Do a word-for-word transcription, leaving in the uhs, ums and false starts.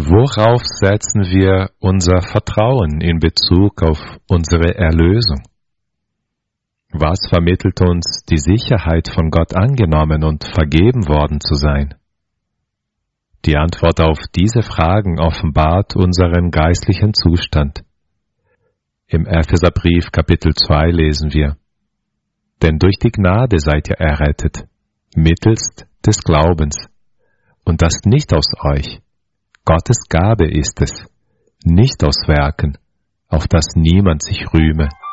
Worauf setzen wir unser Vertrauen in Bezug auf unsere Erlösung? Was vermittelt uns die Sicherheit, von Gott angenommen und vergeben worden zu sein? Die Antwort auf diese Fragen offenbart unseren geistlichen Zustand. Im Epheserbrief Kapitel zwei lesen wir: Denn durch die Gnade seid ihr errettet, mittelst des Glaubens, und das nicht aus euch. Gottes Gabe ist es, nicht aus Werken, auf dass niemand sich rühme.